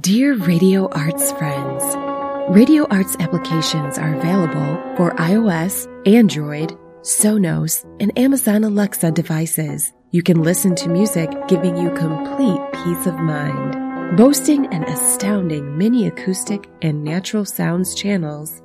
Dear Radio Arts friends, Radio Arts applications are available for iOS, Android, Sonos, and Amazon Alexa devices. You can listen to music giving you complete peace of mind. Boasting an astounding mini acoustic and natural sounds channels,